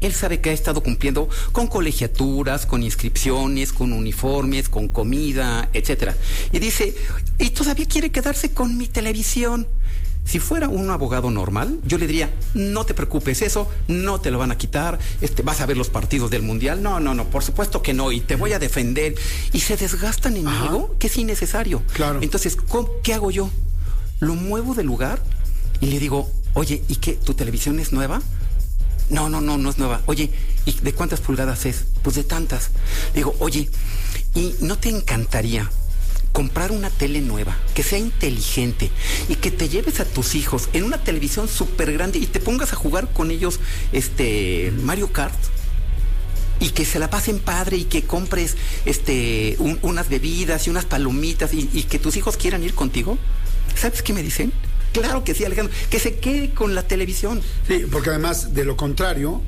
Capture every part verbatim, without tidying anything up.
Él sabe que ha estado cumpliendo con colegiaturas, con inscripciones, con uniformes, con comida, etcétera. Y dice, y todavía quiere quedarse con mi televisión. Si fuera un abogado normal, yo le diría, no te preocupes, eso no te lo van a quitar, este, vas a ver los partidos del Mundial. No, no, no, por supuesto que no, y te voy a defender. Y se desgastan en Ajá. algo que es innecesario. Claro. Entonces, ¿qué hago yo? Lo muevo de lugar y le digo, oye, ¿y qué? ¿Tu televisión es nueva? No, no, no, no es nueva. Oye, ¿y de cuántas pulgadas es? Pues de tantas. Le digo, oye, ¿y no te encantaría comprar una tele nueva, que sea inteligente y que te lleves a tus hijos en una televisión súper grande y te pongas a jugar con ellos este Mario Kart? Y que se la pasen padre y que compres este un, unas bebidas y unas palomitas y, y que tus hijos quieran ir contigo. ¿Sabes qué me dicen? Claro que sí, Alejandro, que se quede con la televisión. Sí, porque además, de lo contrario,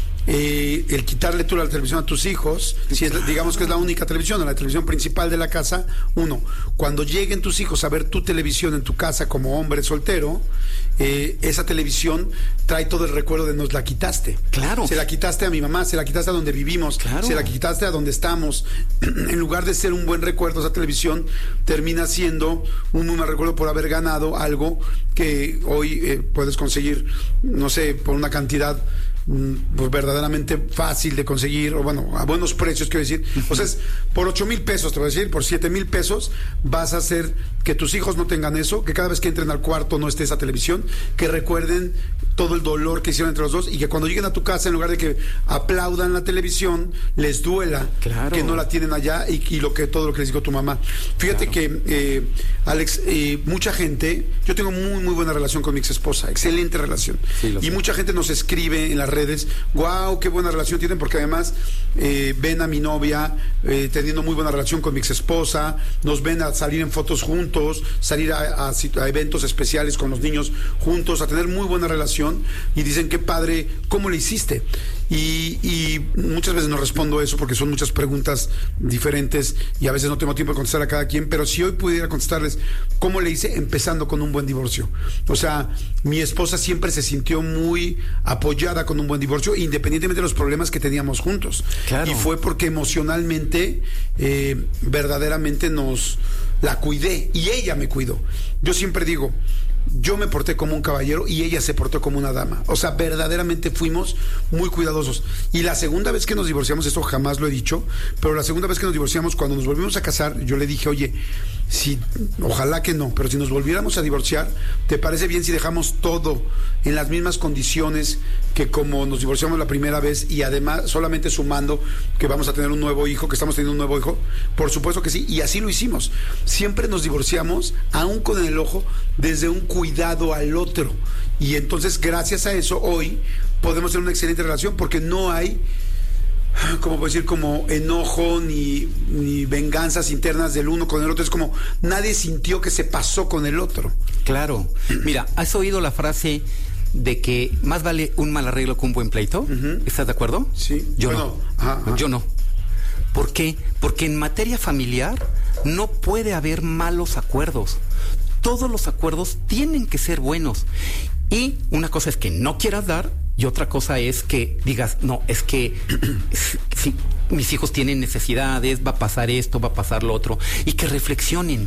Eh, el quitarle tú la televisión a tus hijos, si es, digamos que es la única televisión, la televisión principal de la casa, uno, cuando lleguen tus hijos a ver tu televisión en tu casa como hombre soltero, eh, esa televisión trae todo el recuerdo de nos la quitaste. Claro. Se la quitaste a mi mamá, se la quitaste a donde vivimos, claro. Se la quitaste a donde estamos. En lugar de ser un buen recuerdo, esa televisión termina siendo un muy mal recuerdo por haber ganado algo que hoy eh, puedes conseguir, no sé, por una cantidad pues verdaderamente fácil de conseguir, o bueno, a buenos precios, quiero decir. O sea, es por ocho mil pesos, te voy a decir, por siete mil pesos vas a hacer que tus hijos no tengan eso, que cada vez que entren al cuarto no esté esa televisión, que recuerden todo el dolor que hicieron entre los dos y que cuando lleguen a tu casa, en lugar de que aplaudan la televisión, les duela claro. que no la tienen allá y, y lo que todo lo que les dijo tu mamá. Fíjate claro. que, eh, Alex, eh, mucha gente, yo tengo muy, muy buena relación con mi ex esposa, excelente relación. Sí, y sé. Mucha gente nos escribe en las redes, wow, qué buena relación tienen, porque además eh, ven a mi novia eh, teniendo muy buena relación con mi ex esposa, nos ven a salir en fotos juntos, salir a, a, a eventos especiales con los niños juntos, a tener muy buena relación, y dicen, qué padre, ¿cómo le hiciste? Y, y muchas veces no respondo eso porque son muchas preguntas diferentes y a veces no tengo tiempo de contestar a cada quien, pero si hoy pudiera contestarles cómo le hice, empezando con un buen divorcio. O sea, mi esposa siempre se sintió muy apoyada con un buen divorcio, independientemente de los problemas que teníamos juntos. Claro. Y fue porque emocionalmente eh, verdaderamente nos la cuidé y ella me cuidó. Yo siempre digo, yo me porté como un caballero y ella se portó como una dama. O sea, verdaderamente fuimos muy cuidadosos. Y la segunda vez que nos divorciamos, esto jamás lo he dicho, pero la segunda vez que nos divorciamos, cuando nos volvimos a casar, yo le dije, oye, si, ojalá que no, pero si nos volviéramos a divorciar, ¿te parece bien si dejamos todo en las mismas condiciones que como nos divorciamos la primera vez y además solamente sumando que vamos a tener un nuevo hijo, que estamos teniendo un nuevo hijo? Por supuesto que sí, y así lo hicimos. Siempre nos divorciamos, aún con el ojo, desde un cuidado al otro. Y entonces, gracias a eso, hoy podemos tener una excelente relación porque no hay, como puedo decir, como enojo ni, ni venganzas internas del uno con el otro. Es como nadie sintió que se pasó con el otro. Claro. Mira, ¿has oído la frase de que más vale un mal arreglo que un buen pleito? Uh-huh. ¿Estás de acuerdo? Sí. Yo bueno, no. Ajá, ajá. Yo no. ¿Por qué? Porque en materia familiar no puede haber malos acuerdos. Todos los acuerdos tienen que ser buenos. Y una cosa es que no quieras dar y otra cosa es que digas, no, es que si mis hijos tienen necesidades, va a pasar esto, va a pasar lo otro, y que reflexionen.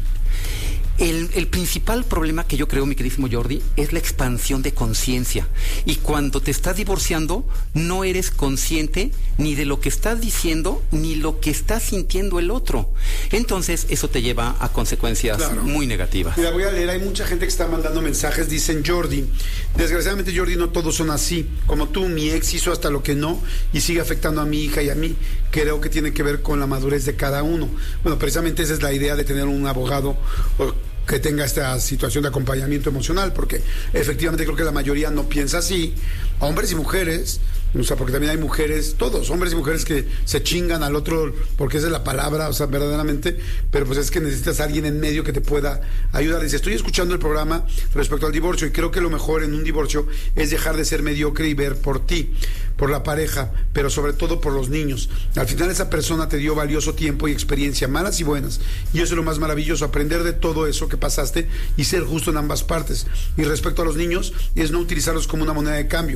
El, el principal problema que yo creo, mi queridísimo Jordi, es la expansión de conciencia. Y cuando te estás divorciando, no eres consciente ni de lo que estás diciendo, ni lo que está sintiendo el otro. Entonces, eso te lleva a consecuencias claro. muy negativas. Mira, voy a leer, hay mucha gente que está mandando mensajes, dicen, Jordi, desgraciadamente, Jordi, no todos son así. Como tú, mi ex hizo hasta lo que no y sigue afectando a mi hija y a mí. Creo que tiene que ver con la madurez de cada uno. Bueno, precisamente esa es la idea de tener un abogado que tenga esta situación de acompañamiento emocional, porque efectivamente creo que la mayoría no piensa así, hombres y mujeres, o sea, porque también hay mujeres, todos, hombres y mujeres que se chingan al otro, porque esa es la palabra, o sea, verdaderamente, pero pues es que necesitas a alguien en medio que te pueda ayudar. Dice, estoy escuchando el programa respecto al divorcio y creo que lo mejor en un divorcio es dejar de ser mediocre y ver por ti, por la pareja, pero sobre todo por los niños. Al final esa persona te dio valioso tiempo y experiencia, malas y buenas, y eso es lo más maravilloso, aprender de todo eso que pasaste y ser justo en ambas partes. Y respecto a los niños, es no utilizarlos como una moneda de cambio.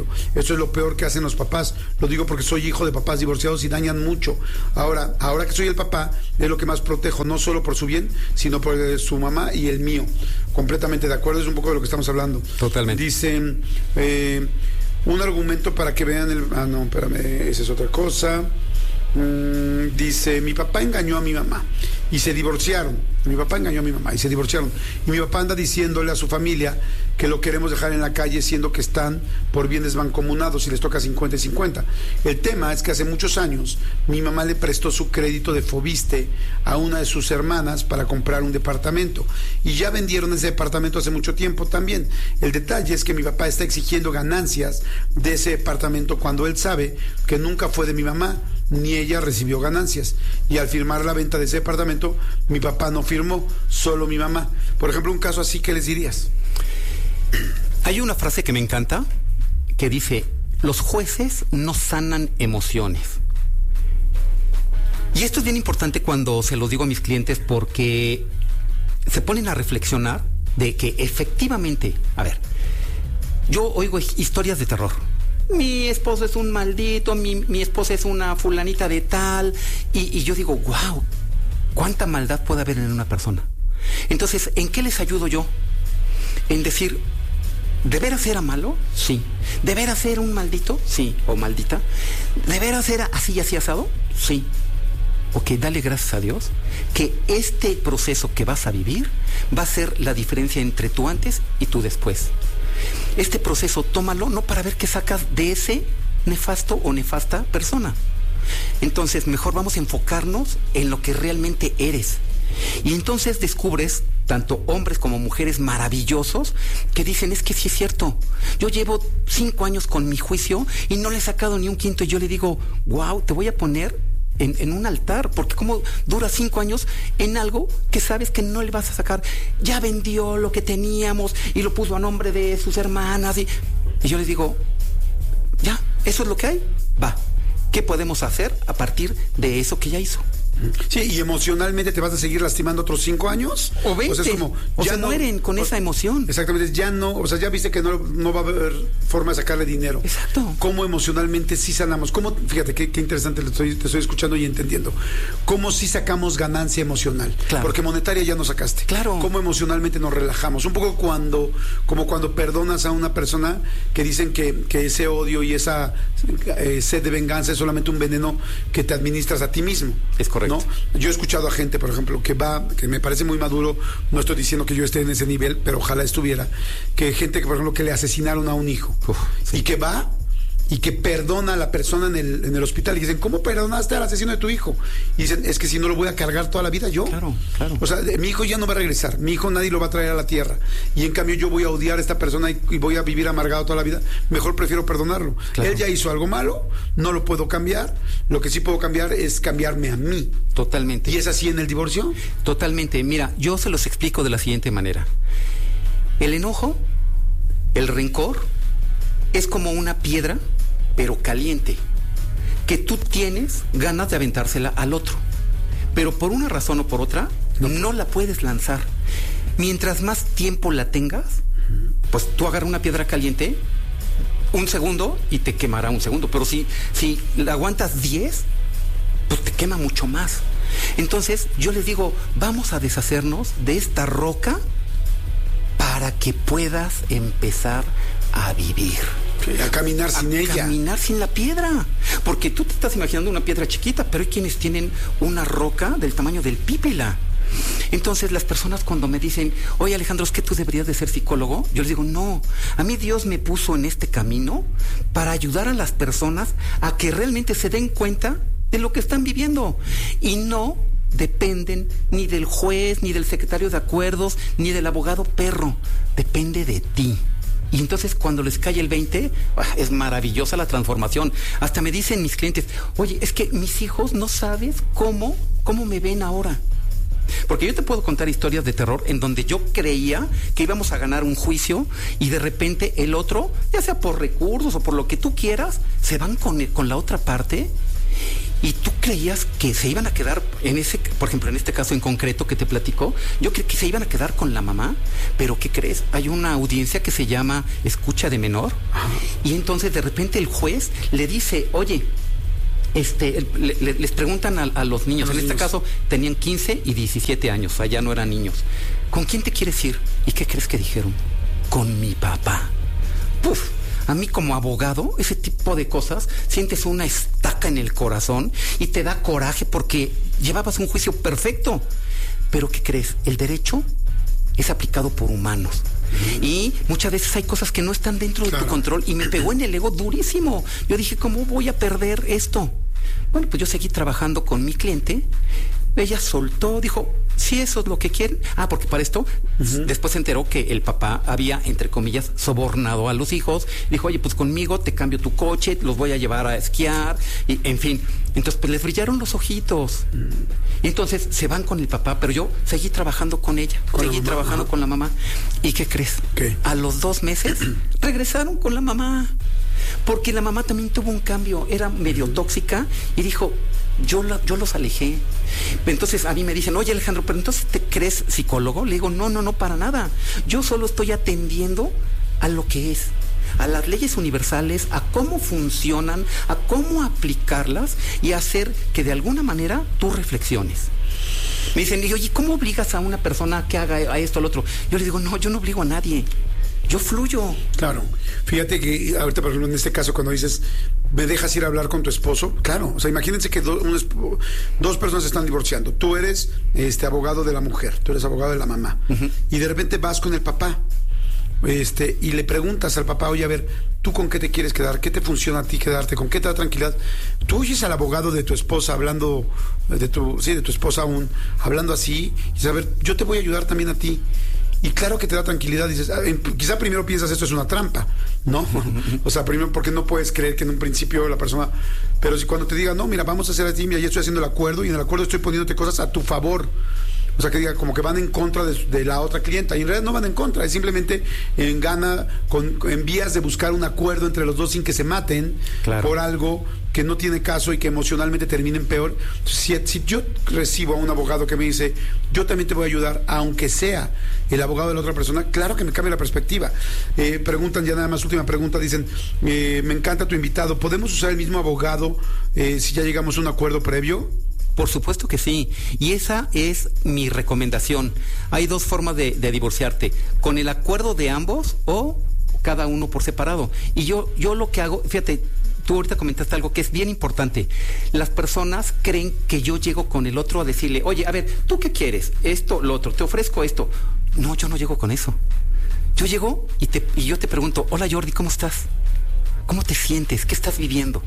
Eso es lo peor que hacen los papás. Lo digo porque soy hijo de papás divorciados y dañan mucho. Ahora, ahora que soy el papá, es lo que más protejo, no solo por su bien, sino por el de su mamá y el mío. Completamente de acuerdo, es un poco de lo que estamos hablando. Totalmente. Dicen, eh, un argumento para que vean el... Ah, no, espérame, esa es otra cosa. Mm, dice, mi papá engañó a mi mamá y se divorciaron. Mi papá engañó a mi mamá y se divorciaron. Y mi papá anda diciéndole a su familia que lo queremos dejar en la calle, siendo que están por bienes mancomunados y les toca cincuenta y cincuenta. El tema es que hace muchos años mi mamá le prestó su crédito de Fobiste a una de sus hermanas para comprar un departamento. Y ya vendieron ese departamento hace mucho tiempo también. El detalle es que mi papá está exigiendo ganancias de ese departamento cuando él sabe que nunca fue de mi mamá, ni ella recibió ganancias. Y al firmar la venta de ese departamento, mi papá no firmó, solo mi mamá. Por ejemplo, un caso así, ¿qué les dirías? Hay una frase que me encanta que dice, los jueces no sanan emociones. Y esto es bien importante cuando se lo digo a mis clientes porque se ponen a reflexionar de que efectivamente, a ver, yo oigo historias de terror. Mi esposo es un maldito, mi, mi esposa es una fulanita de tal, y, y yo digo, wow, cuánta maldad puede haber en una persona. Entonces, ¿en qué les ayudo yo? En decir, ¿de veras era malo? Sí. ¿De veras era un maldito? Sí. ¿O maldita? ¿De veras era así y así asado? Sí. Ok, dale gracias a Dios que este proceso que vas a vivir va a ser la diferencia entre tu antes y tu después. Este proceso, tómalo no para ver qué sacas de ese nefasto o nefasta persona. Entonces, mejor vamos a enfocarnos en lo que realmente eres. Y entonces descubres tanto hombres como mujeres maravillosos que dicen, es que sí es cierto, yo llevo cinco años con mi juicio y no le he sacado ni un quinto. Y yo le digo, wow, te voy a poner en, en un altar, porque cómo dura cinco años en algo que sabes que no le vas a sacar. Ya vendió lo que teníamos y lo puso a nombre de sus hermanas. Y, y yo les digo, ya, eso es lo que hay, va. ¿Qué podemos hacer a partir de eso que ya hizo? Sí, y emocionalmente te vas a seguir lastimando otros cinco años. O veinte, o, sea, es como, o ya se no, mueren con o, esa emoción. Exactamente, ya no, o sea, ya viste que no, no va a haber forma de sacarle dinero. Exacto. ¿Cómo emocionalmente sí sanamos? ¿Cómo, fíjate, qué, qué interesante, te estoy, te estoy escuchando y entendiendo. ¿Cómo sí sacamos ganancia emocional? Claro. Porque monetaria ya no sacaste. Claro. ¿Cómo emocionalmente nos relajamos? Un poco cuando, como cuando perdonas a una persona que dicen que, que ese odio y esa eh, sed de venganza es solamente un veneno que te administras a ti mismo. Es correcto. ¿No? Yo he escuchado a gente, por ejemplo, que va, que me parece muy maduro, no estoy diciendo que yo esté en ese nivel, pero ojalá estuviera, que gente que, por ejemplo, que le asesinaron a un hijo. Uf, sí. Y que va y que perdona a la persona en el, en el hospital y dicen, ¿cómo perdonaste al asesino de tu hijo? Y dicen, es que si no lo voy a cargar toda la vida yo. Claro, claro. O sea, mi hijo ya no va a regresar, mi hijo nadie lo va a traer a la tierra, y en cambio yo voy a odiar a esta persona y, y voy a vivir amargado toda la vida. Mejor prefiero perdonarlo. Claro. Él ya hizo algo malo, no lo puedo cambiar, lo que sí puedo cambiar es cambiarme a mí. Totalmente. ¿Y es así en el divorcio? Totalmente. Mira, yo se los explico de la siguiente manera. El enojo, el rencor, es como una piedra, pero caliente, que tú tienes ganas de aventársela al otro, pero por una razón o por otra no, no la puedes lanzar. Mientras más tiempo la tengas, pues tú agarras una piedra caliente un segundo y te quemará un segundo, pero si, si la aguantas diez, pues te quema mucho más. Entonces yo les digo, vamos a deshacernos de esta roca para que puedas empezar a vivir. A caminar sin a ella. A caminar sin la piedra. Porque tú te estás imaginando una piedra chiquita, pero hay quienes tienen una roca del tamaño del pípila. Entonces las personas cuando me dicen, oye Alejandro, ¿es que tú deberías de ser psicólogo? Yo les digo, no, a mí Dios me puso en este camino para ayudar a las personas a que realmente se den cuenta de lo que están viviendo. Y no dependen ni del juez, ni del secretario de acuerdos, ni del abogado perro. Depende de ti. Y entonces cuando les cae el veinte, es maravillosa la transformación. Hasta me dicen mis clientes, oye, es que mis hijos no sabes cómo, cómo me ven ahora. Porque yo te puedo contar historias de terror en donde yo creía que íbamos a ganar un juicio y de repente el otro, ya sea por recursos o por lo que tú quieras, se van con, con la otra parte Y tú creías que se iban a quedar, en ese, por ejemplo, en este caso en concreto que te platico, yo creí que se iban a quedar con la mamá, pero ¿qué crees? Hay una audiencia que se llama escucha de menor, y entonces de repente el juez le dice, oye, este, le, le, les preguntan a, a los niños, a los en niños. Este caso tenían quince y diecisiete años, o sea, ya no eran niños, ¿con quién te quieres ir? ¿Y qué crees que dijeron? Con mi papá. ¡Puf! A mí como abogado, ese tipo de cosas, sientes una estaca en el corazón y te da coraje porque llevabas un juicio perfecto. Pero ¿qué crees? El derecho es aplicado por humanos. Y muchas veces hay cosas que no están dentro de claro. tu control, y me pegó en el ego durísimo. Yo dije, ¿cómo voy a perder esto? Bueno, pues yo seguí trabajando con mi cliente. Ella soltó, dijo, si eso es lo que quieren. Ah, porque para esto, uh-huh. después se enteró que el papá había, entre comillas, sobornado a los hijos. Dijo, oye, pues conmigo te cambio tu coche, los voy a llevar a esquiar, y en fin. Entonces, pues les brillaron los ojitos. Uh-huh. Y entonces se van con el papá, pero yo seguí trabajando con ella, ¿Con seguí trabajando uh-huh. con la mamá. ¿Y qué crees? ¿Qué? A los dos meses regresaron con la mamá. Porque la mamá también tuvo un cambio, era medio uh-huh. tóxica, y dijo, yo, la, yo los alejé. Entonces a mí me dicen, oye Alejandro, pero entonces ¿te crees psicólogo? Le digo, no, no, no, para nada. Yo solo estoy atendiendo a lo que es, a las leyes universales, a cómo funcionan, a cómo aplicarlas y hacer que de alguna manera tú reflexiones. Me dicen, y oye, ¿cómo obligas a una persona que haga a esto o al otro? Yo les digo, no, yo no obligo a nadie. Yo fluyo. Claro. Fíjate que ahorita, por ejemplo, en este caso, cuando dices, ¿me dejas ir a hablar con tu esposo? Claro. O sea, imagínense que do, un esp- dos personas se están divorciando. Tú eres este abogado de la mujer, tú eres abogado de la mamá. Uh-huh. Y de repente vas con el papá. Este, y le preguntas al papá, oye, a ver, ¿tú con qué te quieres quedar? ¿Qué te funciona a ti quedarte? ¿Con qué te da tranquilidad? Tú oyes al abogado de tu esposa hablando, de tu, sí, de tu esposa aún, hablando así, y dices, a ver, yo te voy a ayudar también a ti. Y claro que te da tranquilidad, dices, ah, en, quizá primero piensas esto es una trampa, ¿no? O sea, primero porque no puedes creer que en un principio la persona, pero si cuando te diga, no, mira, vamos a hacer así, mira, ya estoy haciendo el acuerdo, y en el acuerdo estoy poniéndote cosas a tu favor. O sea, que diga como que van en contra de, de la otra clienta, y en realidad no van en contra, es simplemente en gana, con, en vías de buscar un acuerdo entre los dos sin que se maten claro. por algo que no tiene caso y que emocionalmente terminen peor. Si, si yo recibo a un abogado que me dice, yo también te voy a ayudar, aunque sea el abogado de la otra persona, claro que me cambia la perspectiva. Eh, preguntan, ya nada más, última pregunta, dicen, eh, me encanta tu invitado, ¿podemos usar el mismo abogado eh, si ya llegamos a un acuerdo previo? Por supuesto que sí, y esa es mi recomendación. Hay dos formas de, de divorciarte, con el acuerdo de ambos o cada uno por separado. Y yo, yo lo que hago, fíjate, tú ahorita comentaste algo que es bien importante. Las personas creen que yo llego con el otro a decirle, oye, a ver, ¿tú qué quieres? Esto, lo otro, te ofrezco esto. No, yo no llego con eso. Yo llego y, te, y yo te pregunto, hola Jordi, ¿cómo estás? ¿Cómo te sientes? ¿Qué estás viviendo?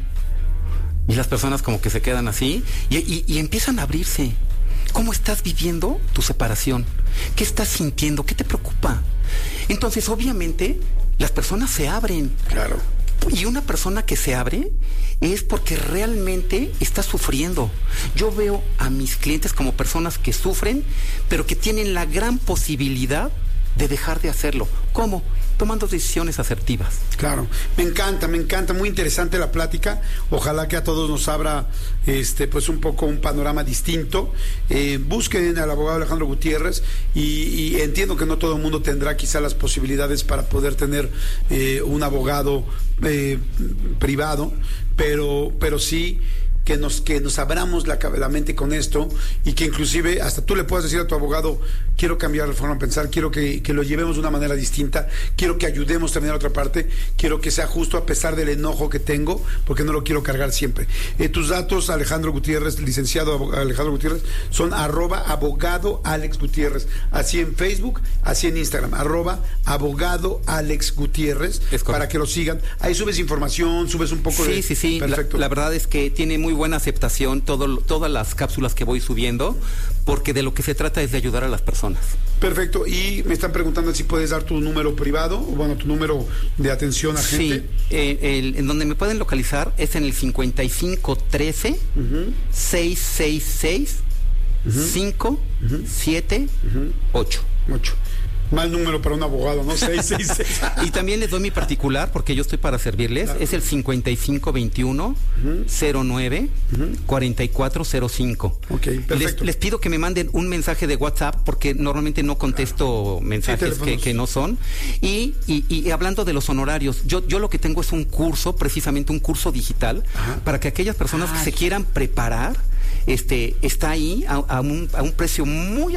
Y las personas como que se quedan así y, y, y empiezan a abrirse. ¿Cómo estás viviendo tu separación? ¿Qué estás sintiendo? ¿Qué te preocupa? Entonces, obviamente, las personas se abren. Claro. Y una persona que se abre es porque realmente está sufriendo. Yo veo a mis clientes como personas que sufren, pero que tienen la gran posibilidad de dejar de hacerlo. ¿Cómo? Tomando decisiones asertivas. Claro, me encanta, me encanta, muy interesante la plática. Ojalá que a todos nos abra este, pues un poco un panorama distinto. Eh, busquen al abogado Alejandro Gutiérrez y, y entiendo que no todo el mundo tendrá quizá las posibilidades para poder tener eh, un abogado eh, privado, pero, pero sí que nos, que nos abramos la, la mente con esto, y que inclusive hasta tú le puedas decir a tu abogado, quiero cambiar la forma de pensar, quiero que, que lo llevemos de una manera distinta, quiero que ayudemos también a la otra parte, quiero que sea justo a pesar del enojo que tengo, porque no lo quiero cargar siempre. Eh, tus datos, Alejandro Gutiérrez, licenciado Alejandro Gutiérrez, son arroba abogado Alex Gutiérrez, así en Facebook, así en Instagram, arroba abogado Alex Gutiérrez, para que lo sigan. Ahí subes información, subes un poco sí, de... Sí, sí, sí, perfecto. La, la verdad es que tiene muy buena aceptación todo, todas las cápsulas que voy subiendo, porque de lo que se trata es de ayudar a las personas. Perfecto, y me están preguntando si puedes dar tu número privado, o bueno, tu número de atención a gente. Sí, eh, el, en donde me pueden localizar es en el cincuenta y cinco trece, uh-huh. seiscientos sesenta y seis, uh-huh. cinco, uh-huh. siete, ocho. ocho. Mal número para un abogado, ¿no? seis seis seis. Y también les doy mi particular, porque yo estoy para servirles. Claro. Es el cincuenta y cinco veintiuno cero nueve cuarenta y cuatro cero cinco. Ok, perfecto. Les, les pido que me manden un mensaje de WhatsApp, porque normalmente no contesto mensajes que, que no son. Y, y, y hablando de los honorarios, yo, yo lo que tengo es un curso, precisamente un curso digital, Ajá. para que aquellas personas Ay. que se quieran preparar, este, está ahí a, a, un, a un precio muy